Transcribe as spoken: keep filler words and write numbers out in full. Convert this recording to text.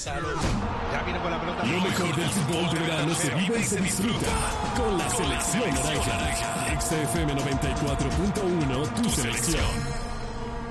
Gonzalo. Ya viene con la pelota. Lo mejor del fútbol de verano se vive y se disfruta con la selección naranja. X F M noventa y cuatro punto uno, tu selección.